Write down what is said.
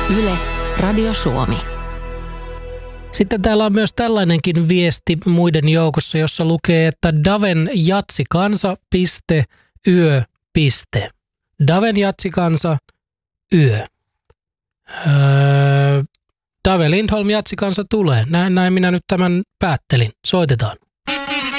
Yle, Radio Suomi. Sitten täällä on myös tällainenkin viesti muiden joukossa, jossa lukee, että Daven jatsikansa, yö, . Daven jatsikansa, yö. Dave Lindholm jatsikansa tulee. Näin minä nyt tämän päättelin. Soitetaan.